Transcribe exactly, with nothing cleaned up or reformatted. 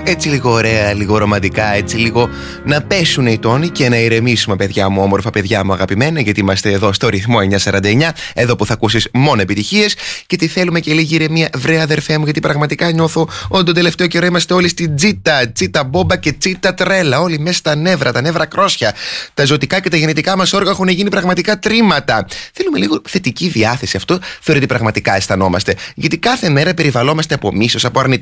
Έτσι λίγο ωραία, λίγο ρομαντικά, έτσι λίγο να πέσουν οι τόνοι και να ηρεμήσουμε, παιδιά μου, όμορφα παιδιά μου αγαπημένα, γιατί είμαστε εδώ στο ρυθμό εννιακόσια σαράντα εννιά, εδώ που θα ακούσεις μόνο επιτυχίες και τι θέλουμε και λίγη ηρεμία, βρε αδερφέ μου, γιατί πραγματικά νιώθω ότι τον τελευταίο καιρό είμαστε όλοι στην τσίτα, τσίτα μπόμπα και τσίτα τρέλα, όλοι μέσα στα νεύρα, τα νεύρα κρόσια, τα ζωτικά και τα γενετικά μας όργα έχουν γίνει πραγματικά τρίματα. Θέλουμε λίγο θετική διάθεση, αυτό θεωρείται πραγματικά αισθανόμαστε, γιατί κάθε μέρα περιβαλλόμαστε από μίσος, από αρνητικό